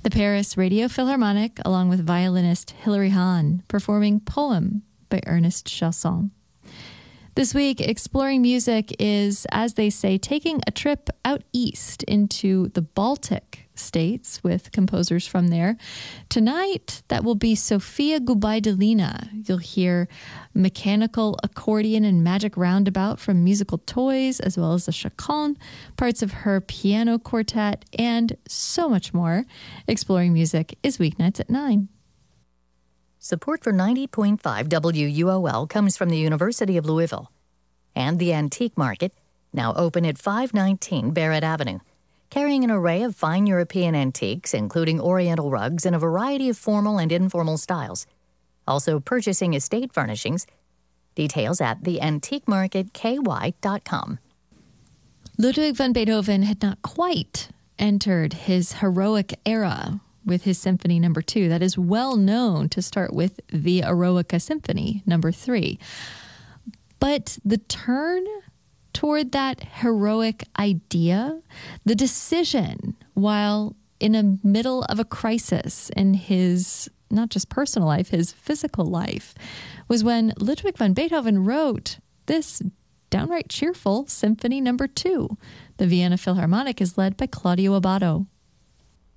The Paris Radio Philharmonic, along with violinist Hilary Hahn, performing Poem by Ernest Chausson. This week, Exploring Music is, as they say, taking a trip out east into the Baltic states with composers from there. Tonight, that will be Sofia Gubaidulina. You'll hear mechanical accordion and magic roundabout from Musical Toys, as well as the chaconne, parts of her piano quartet, and so much more. Exploring Music is weeknights at 9. Support for 90.5 WUOL comes from the University of Louisville and the Antique Market, now open at 519 Barrett Avenue, carrying an array of fine European antiques, including Oriental rugs in a variety of formal and informal styles. Also purchasing estate furnishings. Details at theantiquemarketky.com. Ludwig van Beethoven had not quite entered his heroic era with his Symphony No. 2. That is well known to start with the Eroica Symphony No. 3. But the turn toward that heroic idea, the decision while in the middle of a crisis in his, not just personal life, his physical life, was when Ludwig van Beethoven wrote this downright cheerful Symphony No. 2. The Vienna Philharmonic is led by Claudio Abbado.